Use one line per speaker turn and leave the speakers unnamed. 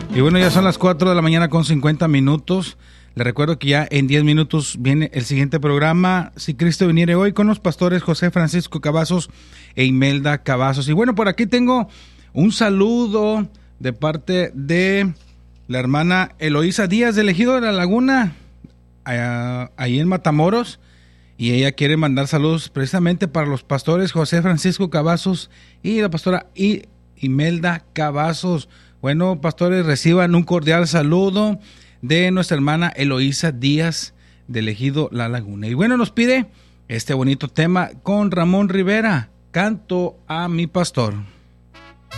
Y bueno, ya son las 4 de la mañana con 50 minutos. Les recuerdo que ya en 10 minutos viene el siguiente programa, Si Cristo Viniere Hoy, con los pastores José Francisco Cavazos e Imelda Cavazos. Y bueno, por aquí tengo un saludo de parte de la hermana Eloísa Díaz del Ejido de la Laguna, ahí en Matamoros. Y ella quiere mandar saludos precisamente para los pastores José Francisco Cavazos y la pastora Imelda Cavazos. Bueno, pastores, reciban un cordial saludo de nuestra hermana Eloísa Díaz del Ejido La Laguna. Y bueno, nos pide este bonito tema con Ramón Rivera, Canto a mi Pastor.